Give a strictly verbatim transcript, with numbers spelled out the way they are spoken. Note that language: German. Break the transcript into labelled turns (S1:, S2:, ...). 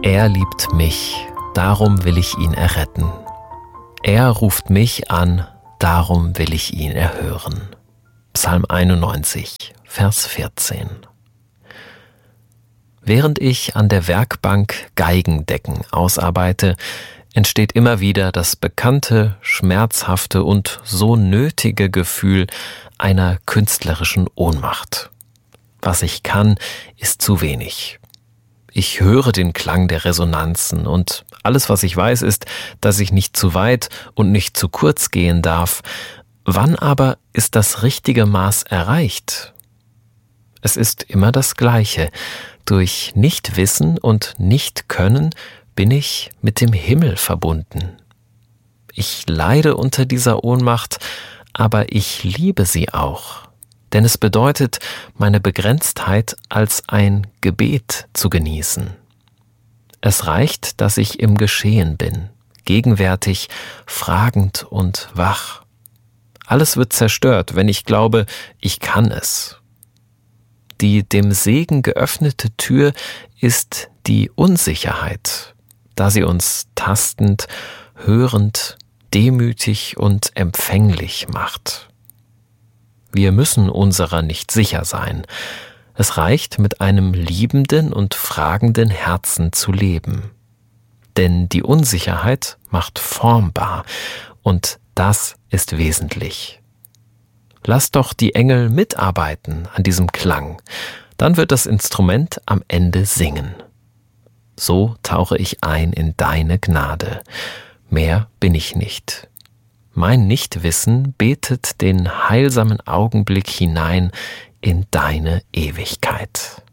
S1: Er liebt mich, darum will ich ihn erretten. Er ruft mich an, darum will ich ihn erhören. Psalm einundneunzig, Vers vierzehn. Während ich an der Werkbank Geigendecken ausarbeite, entsteht immer wieder das bekannte, schmerzhafte und so nötige Gefühl einer künstlerischen Ohnmacht. Was ich kann, ist zu wenig. Ich höre den Klang der Resonanzen und alles, was ich weiß, ist, dass ich nicht zu weit und nicht zu kurz gehen darf. Wann aber ist das richtige Maß erreicht? Es ist immer das Gleiche. Durch Nichtwissen und Nichtkönnen bin ich mit dem Himmel verbunden. Ich leide unter dieser Ohnmacht, aber ich liebe sie auch. Denn es bedeutet, meine Begrenztheit als ein Gebet zu genießen. Es reicht, dass ich im Geschehen bin, gegenwärtig, fragend und wach. Alles wird zerstört, wenn ich glaube, ich kann es. Die dem Segen geöffnete Tür ist die Unsicherheit, da sie uns tastend, hörend, demütig und empfänglich macht. Wir müssen unserer nicht sicher sein. Es reicht, mit einem liebenden und fragenden Herzen zu leben. Denn die Unsicherheit macht formbar und das ist wesentlich. Lass doch die Engel mitarbeiten an diesem Klang, dann wird das Instrument am Ende singen. So tauche ich ein in deine Gnade. Mehr bin ich nicht. Mein Nichtwissen betet den heilsamen Augenblick hinein in deine Ewigkeit.